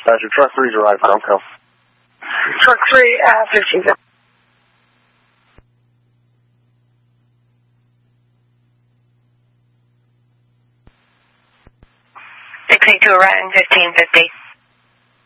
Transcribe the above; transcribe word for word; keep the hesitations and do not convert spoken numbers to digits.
Roger, truck three's arrived, Romco. Truck three, uh, fifteen. six eight two arriving, fifteen fifty.